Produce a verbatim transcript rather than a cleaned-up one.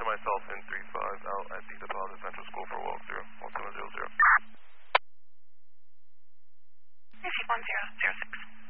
myself in three five out at the Deposit Central School for walkthrough. one seven zero zero. one zero zero six.